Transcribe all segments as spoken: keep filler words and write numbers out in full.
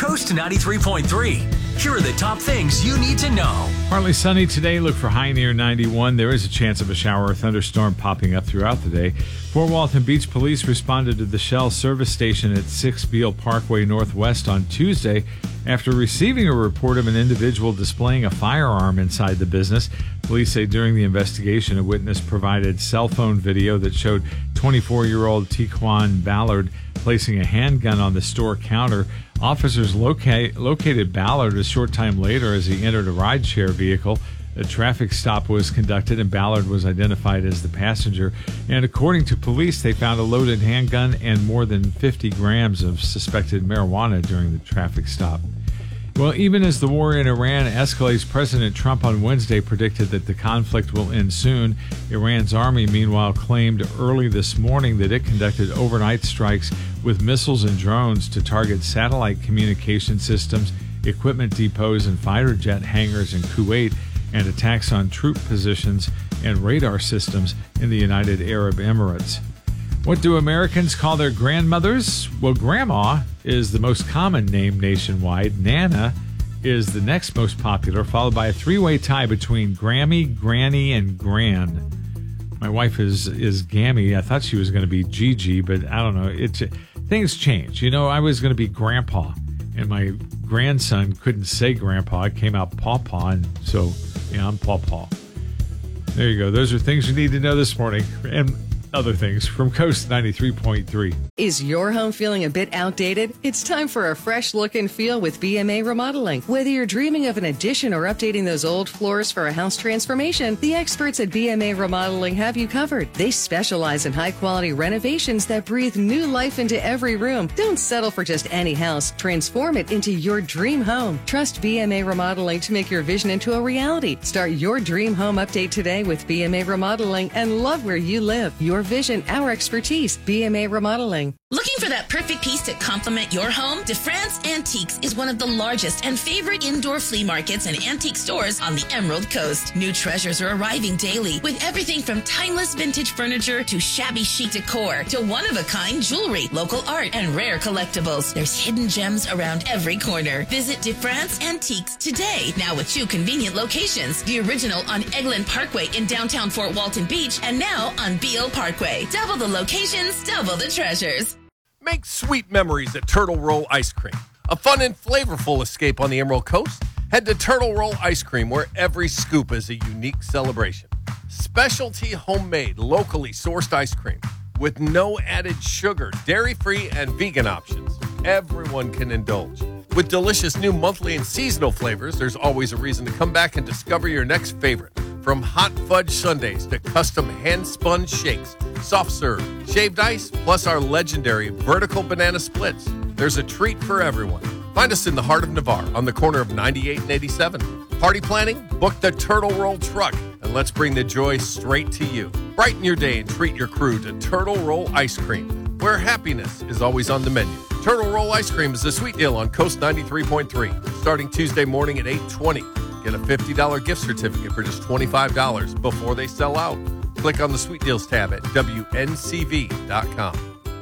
Coast ninety-three point three. Here are the top things you need to know. Partly sunny today. Look for high near ninety-one. There is a chance of a shower or thunderstorm popping up throughout the day. Fort Walton Beach Police responded to the Shell service station at six Beale Parkway Northwest on Tuesday after receiving a report of an individual displaying a firearm inside the business. Police say during the investigation, a witness provided cell phone video that showed twenty-four-year-old Tequan Ballard placing a handgun on the store counter. Officers locate, located Ballard a short time later as he entered a rideshare vehicle. A traffic stop was conducted and Ballard was identified as the passenger. And according to police, they found a loaded handgun and more than fifty grams of suspected marijuana during the traffic stop. Well, even as the war in Iran escalates, President Trump on Wednesday predicted that the conflict will end soon. Iran's army, meanwhile, claimed early this morning that it conducted overnight strikes with missiles and drones to target satellite communication systems, equipment depots, and fighter jet hangars in Kuwait, and attacks on troop positions and radar systems in the United Arab Emirates. What do Americans call their grandmothers? Well, Grandma is the most common name nationwide. Nana is the next most popular, followed by a three-way tie between Grammy, Granny, and Gran. My wife is is Gammy. I thought she was going to be Gigi, but I don't know. It's things change. You know, I was going to be Grandpa, and my grandson couldn't say Grandpa. It came out Pawpaw, and so, yeah, I'm Pawpaw. There you go. Those are things you need to know this morning. And other things from Coast ninety-three point three. Is your home feeling a bit outdated? It's time for a fresh look and feel with B M A Remodeling. Whether you're dreaming of an addition or updating those old floors for a house transformation, the experts at B M A Remodeling have you covered. They specialize in high-quality renovations that breathe new life into every room. Don't settle for just any house. Transform it into your dream home. Trust B M A Remodeling to make your vision into a reality. Start your dream home update today with B M A Remodeling and love where you live. Your vision, our expertise. B M A Remodeling. Looking for that perfect piece to complement your home? DeFrance Antiques is one of the largest and favorite indoor flea markets and antique stores on the Emerald Coast. New treasures are arriving daily with everything from timeless vintage furniture to shabby chic decor to one-of-a-kind jewelry, local art, and rare collectibles. There's hidden gems around every corner. Visit DeFrance Antiques today, now with two convenient locations. The original on Eglin Parkway in downtown Fort Walton Beach and now on Beale Parkway. Double the locations, double the treasures. Make sweet memories at Turtle Roll Ice Cream. A fun and flavorful escape on the Emerald Coast. Head to Turtle Roll Ice Cream, where every scoop is a unique celebration. Specialty homemade, locally sourced ice cream with no added sugar, dairy-free, and vegan options. Everyone can indulge. With delicious new monthly and seasonal flavors, there's always a reason to come back and discover your next favorite. From hot fudge sundaes to custom hand-spun shakes, soft serve, shaved ice, plus our legendary vertical banana splits. There's a treat for everyone. Find us in the heart of Navarre on the corner of ninety-eight and eighty-seven. Party planning? Book the Turtle Roll truck and let's bring the joy straight to you. Brighten your day and treat your crew to Turtle Roll Ice Cream, where happiness is always on the menu. Turtle Roll Ice Cream is a sweet deal on Coast ninety-three point three, starting Tuesday morning at eight twenty. Get a fifty dollars gift certificate for just twenty-five dollars before they sell out. Click on the Sweet Deals tab at W N C V dot com.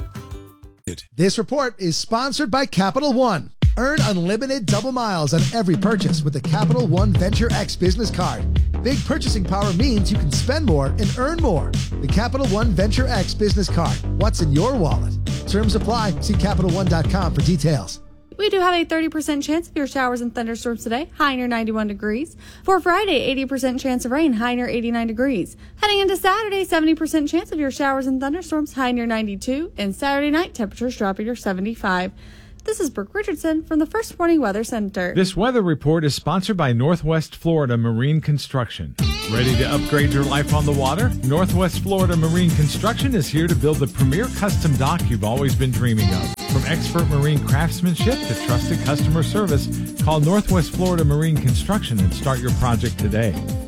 This report is sponsored by Capital One. Earn unlimited double miles on every purchase with the Capital One Venture X business card. Big purchasing power means you can spend more and earn more. The Capital One Venture X business card. What's in your wallet? Terms apply. See Capital One dot com for details. We do have a thirty percent chance of your showers and thunderstorms today, high near ninety-one degrees. For Friday, eighty percent chance of rain, high near eighty-nine degrees. Heading into Saturday, seventy percent chance of your showers and thunderstorms, high near ninety-two. And Saturday night, temperatures dropping to seventy-five. This is Brooke Richardson from the First Warning Weather Center. This weather report is sponsored by Northwest Florida Marine Construction. Ready to upgrade your life on the water? Northwest Florida Marine Construction is here to build the premier custom dock you've always been dreaming of. From expert marine craftsmanship to trusted customer service, call Northwest Florida Marine Construction and start your project today.